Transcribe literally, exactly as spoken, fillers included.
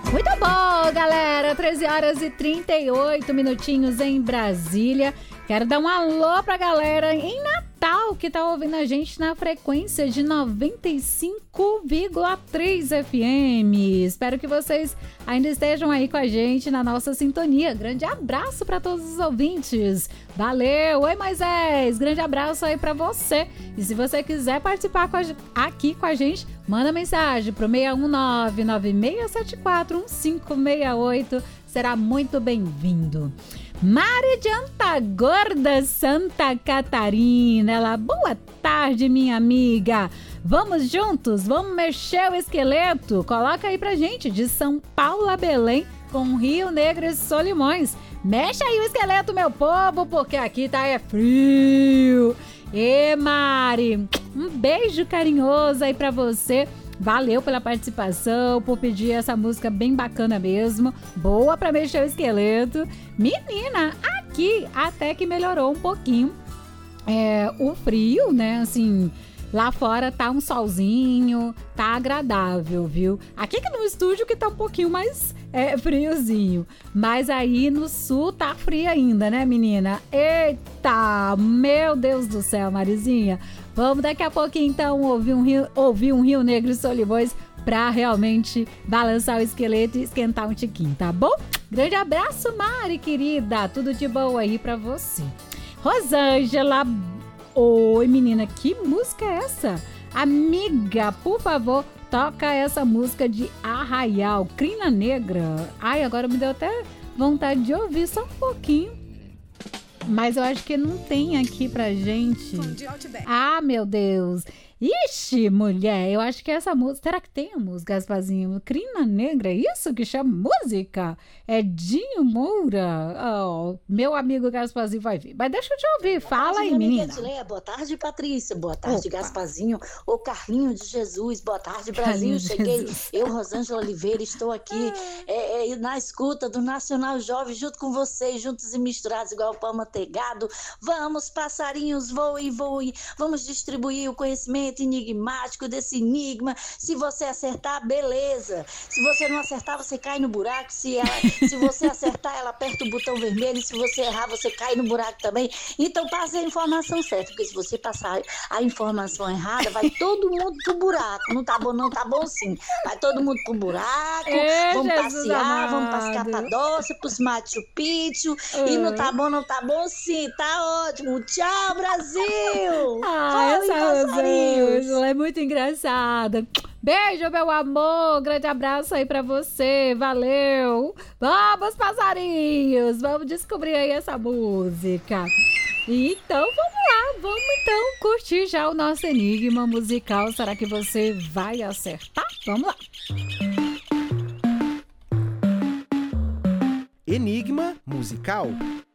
Muito bom, galera. treze horas e trinta e oito minutinhos em Brasília. Quero dar um alô pra galera em Natal que tá ouvindo a gente na frequência de noventa e cinco vírgula três F M. Espero que vocês ainda estejam aí com a gente na nossa sintonia. Grande abraço para todos os ouvintes. Valeu! Oi, Moisés! Grande abraço aí para você. E se você quiser participar com a, aqui com a gente, manda mensagem pro seis um nove, nove seis sete quatro, um cinco seis oito. Será muito bem-vindo. Mari de Antagorda, Santa Catarina. Ela, boa tarde, minha amiga. Vamos juntos? Vamos mexer o esqueleto? Coloca aí pra gente, de São Paulo a Belém, com Rio Negro e Solimões. Mexe aí o esqueleto, meu povo, porque aqui tá é frio. E Mari, um beijo carinhoso aí pra você. Valeu pela participação, por pedir essa música bem bacana mesmo. Boa pra mexer o esqueleto. Menina, aqui até que melhorou um pouquinho é, o frio, né? Assim, lá fora tá um solzinho, tá agradável, viu? Aqui que no estúdio que tá um pouquinho mais é, friozinho. Mas aí no sul tá frio ainda, né, menina? Eita, meu Deus do céu, Marizinha. Vamos daqui a pouquinho, então, ouvir um Rio, ouvir um Rio Negro e Solimões pra realmente balançar o esqueleto e esquentar um tiquinho, tá bom? Grande abraço, Mari, querida. Tudo de bom aí pra você. Rosângela. Oi, menina, que música é essa? Amiga, por favor, toca essa música de Arraial, Crina Negra. Ai, agora me deu até vontade de ouvir só um pouquinho. Mas eu acho que não tem aqui pra gente. Ah, meu Deus. Ixi, mulher, eu acho que essa música... Será que tem a música, Gasparzinho? Crina Negra, é isso que chama música? É Dinho Moura? Oh, meu amigo Gasparzinho vai vir. Mas deixa eu te ouvir, Boa fala tarde, aí, menina. Edileia. Boa tarde, Patrícia. Boa tarde, Opa. Gasparzinho. Ô, Carlinho de Jesus. Boa tarde, Brasil. Carlinho Cheguei. Jesus. Eu, Rosângela Oliveira, estou aqui é, é, na escuta do Nacional Jovem, junto com vocês, juntos e misturados, igual pão manteigado. Vamos, passarinhos, voem, voem. Vamos distribuir o conhecimento enigmático desse enigma. Se você acertar, beleza. Se você não acertar, você cai no buraco. Se, ela, se você acertar, ela aperta o botão vermelho. E se você errar, você cai no buraco também. Então passe a informação certa, porque se você passar a informação errada, vai todo mundo pro buraco. Não tá bom, não tá bom sim. Vai todo mundo pro buraco. Ei, vamos Jesus passear, amado. vamos pras Capadócia, pros Machu Picchu. E não tá bom, não tá bom sim. Tá ótimo. Tchau, Brasil! Ah, Voem, essa passarinhos! Rosângela é muito engraçada. Beijo, meu amor. Grande abraço aí pra você. Valeu. Vamos, passarinhos. Vamos descobrir aí essa música. Então, vamos lá. Vamos, então, curtir já o nosso enigma musical. Será que você vai acertar? Vamos lá. Enigma musical.